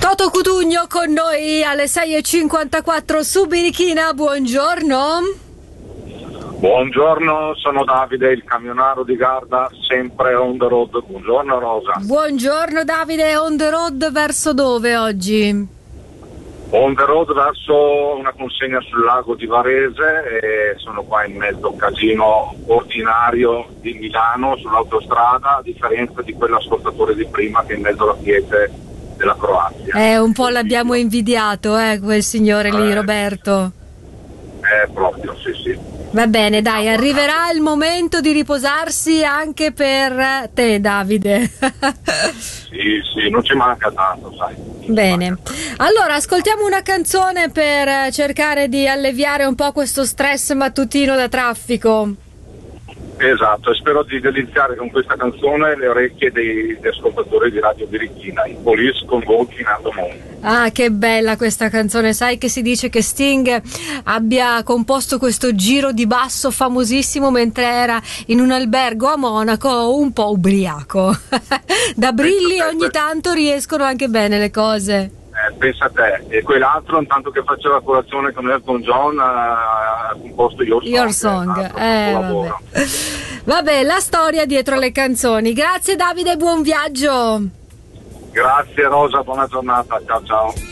Toto Cutugno con noi alle 6:54 su Birichina, buongiorno. Buongiorno, sono Davide, il camionaro di Garda, sempre on the road. Buongiorno Rosa. Buongiorno Davide, on the road verso dove oggi? On the road verso una consegna sul lago di Varese e sono qua in mezzo a un casino ordinario di Milano sull'autostrada, a differenza di quell'ascoltatore di prima che è in mezzo alla quiete della Croazia. Un po' l'abbiamo invidiato, quel signore lì, Roberto. Proprio, sì. Va bene, dai, arriverà il momento di riposarsi anche per te, Davide. Sì, non ci manca tanto, sai. Bene, allora ascoltiamo una canzone per cercare di alleviare un po' questo stress mattutino da traffico. Esatto, e spero di deliziare con questa canzone le orecchie degli ascoltatori di Radio Birichina, i Police con Walking on the Moon. Ah, che bella questa canzone. Sai che si dice che Sting abbia composto questo giro di basso famosissimo mentre era in un albergo a Monaco un po' ubriaco. Da brilli ogni tanto riescono anche bene le cose. Pensa a te, e quell'altro intanto che faceva colazione con Elton John ha composto Your Song. Vabbè, la storia dietro le canzoni. Grazie Davide, buon viaggio. Grazie Rosa, buona giornata, ciao.